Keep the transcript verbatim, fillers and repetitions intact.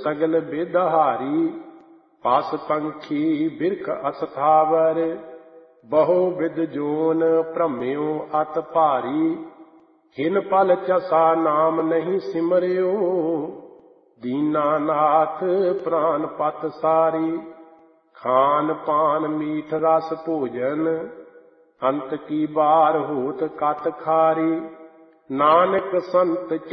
सगल बेदहारी। पास पंखी बिरख अस्थावर, बहु विद जोन भ्रम्यो अत भारी। हिन पल चसा नाम नहीं सिमरियो, दीनानाथ प्राण पत सारी। खान पान मीठ रस भोजन, अंत की बार होत कत खारी। नानक संत